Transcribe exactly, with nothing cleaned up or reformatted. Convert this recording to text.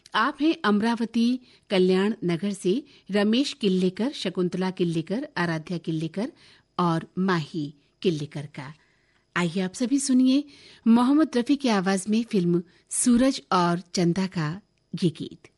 आप हैं अमरावती कल्याण नगर से रमेश किल्लेकर, शकुंतला किल्लेकर, आराध्या किल्लेकर और माही किल्लेकर का। आइए आप सभी सुनिए मोहम्मद रफी की आवाज में फिल्म सूरज और चंदा का ये गीत।